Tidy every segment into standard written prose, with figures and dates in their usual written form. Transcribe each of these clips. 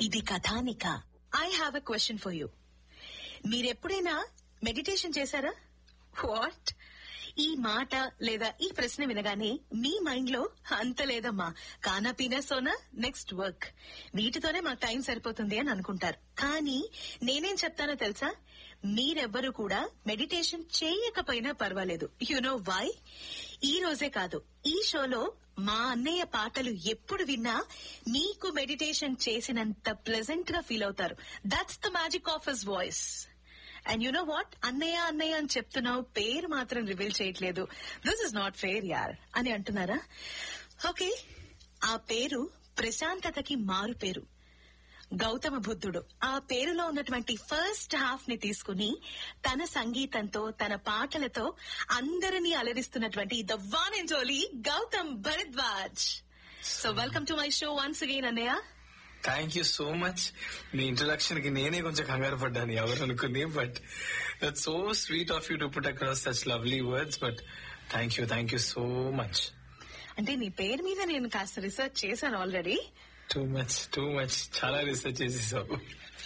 ఇది కథానిక. I have a question for you. మీరెప్పుడైనా meditation చేశారా? వాట్? ఈ మాట లేదా ఈ ప్రశ్న వినగానే మీ మైండ్ లో అంత లేదమ్మా, కానా పీనా సోనా నెక్స్ట్ వర్క్, వీటితోనే మాకు టైం సరిపోతుంది అని అనుకుంటారు. కానీ నేనేం చెప్తానో తెలుసా? మీరెవ్వరూ కూడా మెడిటేషన్ చేయకపోయినా పర్వాలేదు. You know why? ఈ రోజే కాదు, ఈ షోలో మా అన్నయ్య పాటలు ఎప్పుడు విన్నా మీకు మెడిటేషన్ చేసినంత ప్లెజెంట్ గా ఫీల్ అవుతారు. That's the magic of his voice. And you know what? అన్నయ్య అన్నయ్య అని చెప్తున్నావు, పేరు మాత్రం రివీల్ చేయట్లేదు. దిస్ ఇస్ నాట్ ఫెయిర్ యార్ అని అంటున్నారా? ఓకే, ఆ పేరు ప్రశాంతతకి మారు పేరు. గౌతమ బుద్ధుడు ఆ పేరులో ఉన్నటువంటి ఫస్ట్ హాఫ్ ని తీసుకుని తన సంగీతంతో, తన పాటలతో అందరినీ అలరిస్తున్నటువంటి the one and only Gautam Bharadwaj. So welcome to my show once again అన్నయ్య. Thank you so much. Me introduction కి నేనే కొంచెం కంగారు పడ్డాను, ఎవరు అనుకుంది. But that's so sweet of you to put across such lovely words. But thank you so much. అంటే నీ పేరు మీద నేను కాస్త రీసెర్చ్ చేశాను ఆల్రెడీ. టూ మచ్ చాలా రీసెర్చ్ చేసేసావు.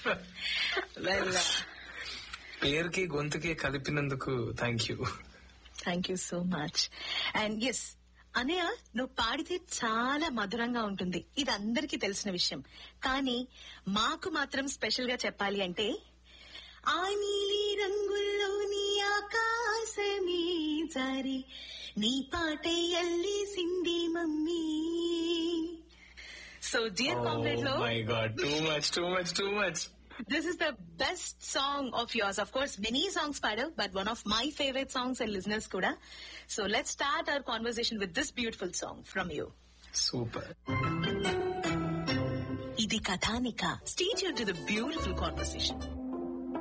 పేరుకి గొంతుకి కలిపినందుకు thank you so much. And yes అనయ్య, నువ్వు పాడితే చాలా మధురంగా ఉంటుంది, ఇది అందరికీ తెలిసిన విషయం. కానీ మాకు మాత్రం స్పెషల్ గా చెప్పాలి అంటే, ఆ నీలి రంగుల్లోని ఆకాశమే జారి నీ పాటే అల్లేసింది మమ్మీ. సో డియర్ కామ్రేడ్ లో, my God, too much. This is the best song of yours. Of course, many songs padav, but one of my favorite songs and listeners kuda. So let's start our conversation with this beautiful song from you. Super. Idi Kathanika. Stay tuned to the beautiful conversation.